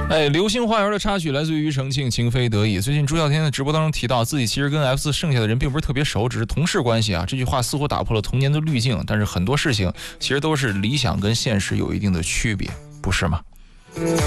流星花园的插曲来自于庾澄庆，情非得已。最近朱孝天的直播当中提到，自己其实跟 F4剩下的人并不是特别熟，只是同事关系啊。这句话似乎打破了童年的滤镜，但是很多事情其实都是理想跟现实有一定的区别，不是吗？